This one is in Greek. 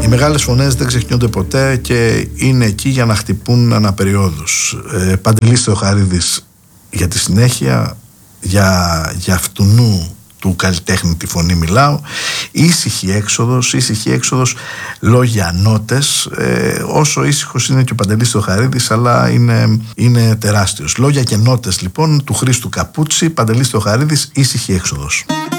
μεγάλες φωνές δεν ξεχνιούνται ποτέ και είναι εκεί για να χτυπούν αναπεριόδους. Παντελής Θεοχαρίδης για τη συνέχεια, για αυτουνού του καλλιτέχνη τη φωνή μιλάω. Ήσυχη έξοδος, λόγια νότες, όσο ήσυχος είναι και ο Παντελής Θεοχαρίδης, αλλά είναι τεράστιος. Λόγια και νότες λοιπόν του Χρήστου Καπούτσι, Παντελής Θεοχαρίδης, ήσυχη έξοδος.